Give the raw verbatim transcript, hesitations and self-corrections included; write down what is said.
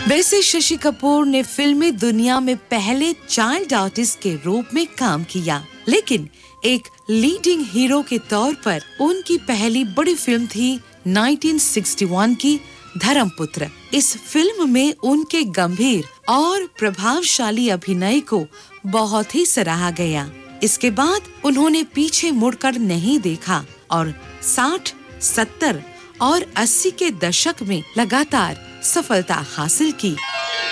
वैसे शशि कपूर ने फिल्मी दुनिया में पहले चाइल्ड आर्टिस्ट के रूप में काम किया, लेकिन एक लीडिंग हीरो के तौर पर उनकी पहली बड़ी फिल्म थी उन्नीस सौ इकसठ की धर्मपुत्र। इस फिल्म में उनके गंभीर और प्रभावशाली अभिनय को बहुत ही सराहा गया। इसके बाद उन्होंने पीछे मुड़कर नहीं देखा और साठ, सत्तर और अस्सी के दशक में लगातार सफलता हासिल की।